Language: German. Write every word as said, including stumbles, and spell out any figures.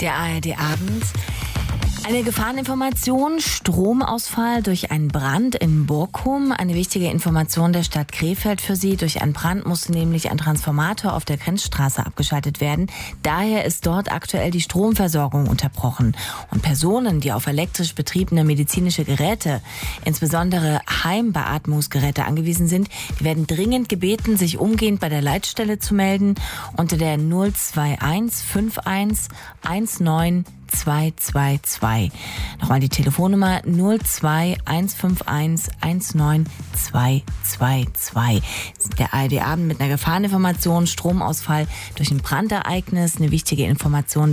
Der A R D-Abend. Eine Gefahreninformation, Stromausfall durch einen Brand in Borkum. Eine wichtige Information der Stadt Krefeld für Sie. Durch einen Brand musste nämlich ein Transformator auf der Grenzstraße abgeschaltet werden. Daher ist dort aktuell die Stromversorgung unterbrochen. Und Personen, die auf elektrisch betriebene medizinische Geräte, insbesondere Heimbeatmungsgeräte angewiesen sind, die werden dringend gebeten, sich umgehend bei der Leitstelle zu melden unter der null zwei eins fünf eins eins neun zwei zwei zwei. Nochmal die Telefonnummer null zwei eins fünf eins eins neun zwei zwei zwei. Der A R D-Abend mit einer Gefahreninformation, Stromausfall durch ein Brandereignis, eine wichtige Information